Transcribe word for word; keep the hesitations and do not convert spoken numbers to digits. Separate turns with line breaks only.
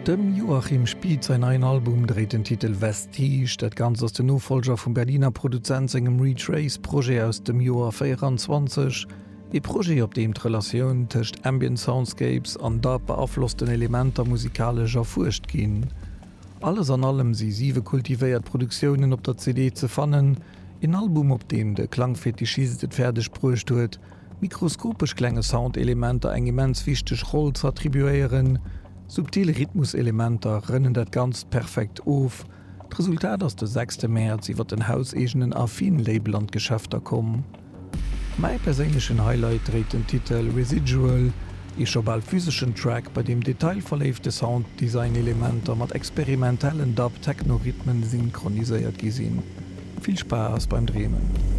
Dem Joachim Spieth sein ein Album dreht den Titel Vestige, dat ganz aus den Nachfolger vom Berliner Produzent engem Retrace-Projekt aus dem Joar vierundzwanzig, e Projekt op dem d'Relation tëcht Ambient Soundscapes an da beaflossten Elementer musikalischer Furcht ginn. Alles an allem sie sieve kultivéiert Produktionen op der C D ze fannen, ein Album op dem de Klangfetischistet fertig brucht huet, mikroskopisch klenge Soundelemente eng immens wichtig Rolle zu attribuieren, subtile Rhythmuselementer rennen dat ganz perfekt auf. Das Resultat aus der sechsten März iwwer den hausegenen Affin-Label an Geschäfter kommen. Mein persönlichen Highlight dreht den Titel Residual, ich schon bald physischen Track, bei dem detailverleifte Sounddesign-Elementer mat experimentellen Dub-Techno-Rhythmen synchronisiert gesehen. Viel Spaß beim Drehen.